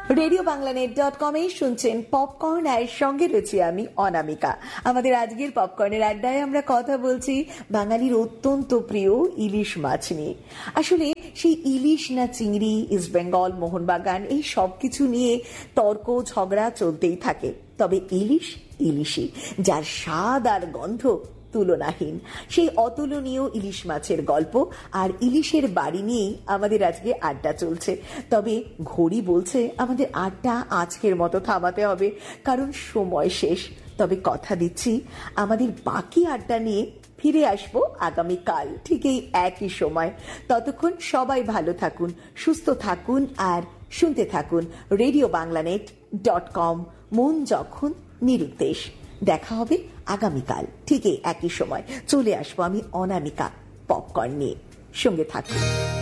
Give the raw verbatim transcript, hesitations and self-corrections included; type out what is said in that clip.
Radio Bangla net dot কমে শুনছেন popcorn, আর সঙ্গে রয়েছি আমি অনামিকা। আমাদের আজকের পপকর্নের আড্ডায় আমরা কথা বলছি বাঙালির অত্যন্ত প্রিয় ইলিশ মাছ নিয়ে। আসলে সেই ইলিশ না চিংড়ি, ইস্ট বেঙ্গল, মোহনবাগান, এই সব কিছু নিয়ে তর্ক ঝগড়া চলতেই থাকে। তবে ইলিশ ইলিশই, যার স্বাদ আর গন্ধ তুলনাহীন। সেই অতুলনীয় ইলিশ মাছের গল্প আর ইলিশের বাড়ি নিয়েই আমাদের আজকে আড্ডা চলছে। তবে ঘড়ি বলছে আমাদের আড্ডা আজকের মতো থামাতে হবে, কারণ সময় শেষ। তবে কথা দিচ্ছি, আমাদের বাকি আড্ডা নিয়ে ফিরে আসবো আগামীকাল ঠিক এই একই সময়। ততক্ষণ সবাই ভালো থাকুন, সুস্থ থাকুন আর শুনতে থাকুন radio Bangla net dot com. মন যখন নিরুদ্দেশ। দেখা হবে আগামীকাল ঠিক একই সময়। চলে আসবো আমি অনামিকা পপকর্ন নিয়ে, সঙ্গে থাকুন।